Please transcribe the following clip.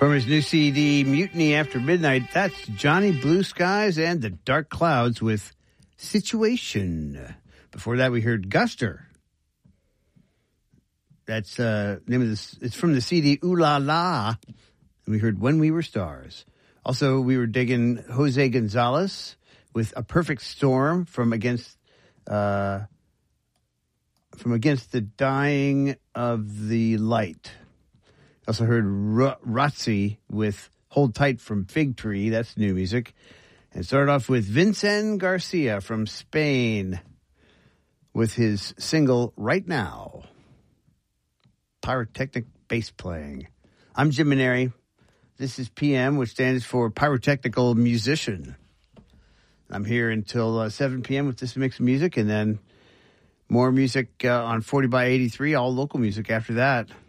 From his new CD, Mutiny After Midnight, that's Johnny Blue Skies and the Dark Clouds with Situation. Before that, we heard Guster. That's name of this. It's from the CD Ooh La La. And we heard When We Were Stars. Also, we were digging Jose Gonzalez with A Perfect Storm from Against the Dying of the Light. Also heard Razzi with Hold Tight from Fig Tree. That's new music. And started off with Vincent Garcia from Spain with his single Right Now. Pyrotechnic bass playing. I'm Jim Maneri. This is PM, which stands for Pyrotechnical Musician. I'm here until 7 p.m. with this mix of music, and then more music on 40 by 83, all local music after that.